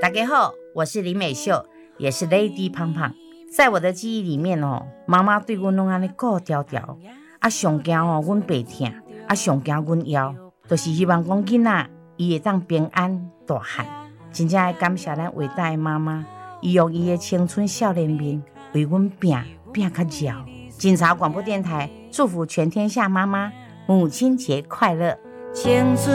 大家好，我是林美秀，也是 Lady 胖胖。在我的记忆里面妈妈对阮拢安尼顾条条，上惊阮白疼，上惊阮枵，就是希望讲囡仔伊会当平安大汉。真正要感谢咱伟大的妈妈，伊用伊的青春少年面为阮拼较绕。警察广播电台祝福全天下妈妈母亲节快乐！青春